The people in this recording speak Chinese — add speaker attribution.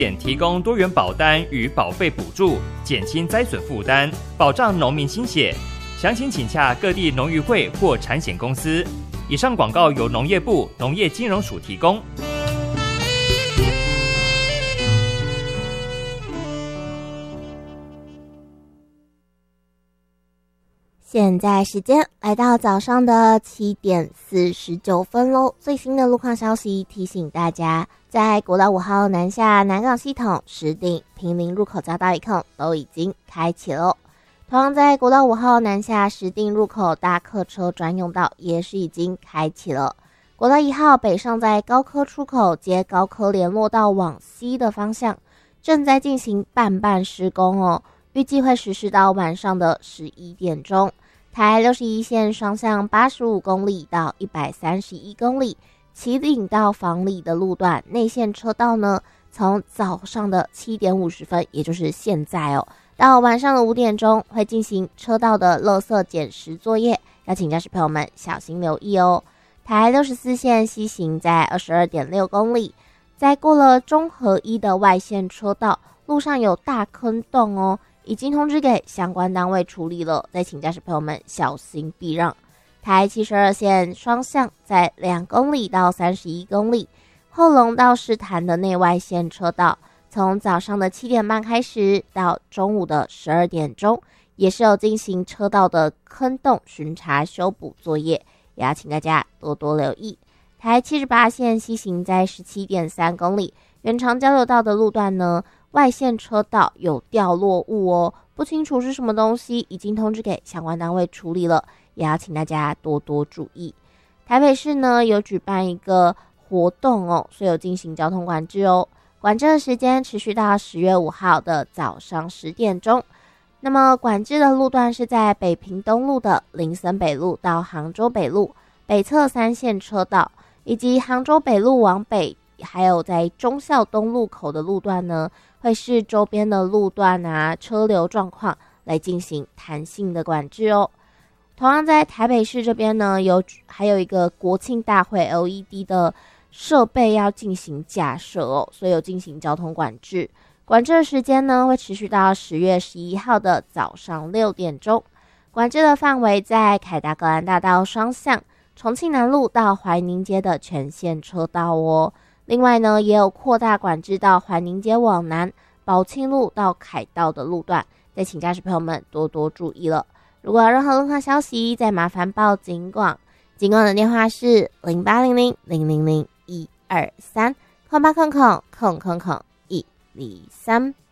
Speaker 1: 提供多元保单与保费补助，减轻灾损负担，保障农民心血。详情请洽各地农渔会或产险公司。以上广告由农业部农业金融署提供。
Speaker 2: 现在时间来到早上的7点49分喽。最新的路况消息提醒大家，在国道5号南下南港系统石碇、坪林入口匝道一控都已经开启了。同样在国道5号南下石碇入口大客车专用道也是已经开启了。国道1号北上在高科出口接高科联络道往西的方向正在进行半施工哦，预计会实施到晚上的11点钟。台61线双向85公里到131公里，旗岭到房里的路段内线车道呢，从早上的7点50分，也就是现在哦，到晚上的5点钟会进行车道的垃圾捡拾作业，要请驾驶朋友们小心留意哦。台64线西行在22.6公里，在过了中和一的外线车道，路上有大坑洞哦，已经通知给相关单位处理了，再请驾驶朋友们小心避让。台72线双向在2公里到31公里，后龙到士坛的内外线车道，从早上的7点半开始到中午的12点钟，也是有进行车道的坑洞巡查修补作业，也要请大家多多留意。台78线西行在17.3公里，原长交流道的路段呢，外线车道有掉落物哦，不清楚是什么东西，已经通知给相关单位处理了，也要请大家多多注意。台北市呢有举办一个活动哦，所以有进行交通管制哦，管制的时间持续到10月5号的早上10点钟。那么管制的路段是在北平东路的林森北路到杭州北路北侧3线车道，以及杭州北路往北，还有在忠孝东路口的路段呢，会视周边的路段啊车流状况来进行弹性的管制哦。同样在台北市这边呢，还有一个国庆大会 LED 的设备要进行架设哦，所以有进行交通管制。管制的时间呢会持续到10月11号的早上6点钟。管制的范围在凯达格兰大道双向、重庆南路到怀宁街的全线车道哦。另外呢，也有扩大管制到怀宁街往南、宝庆路到凯道的路段，再请驾驶朋友们多多注意了。如果有任何路况消息，再麻烦报警广，警广的电话是0800-000-123，0800-123。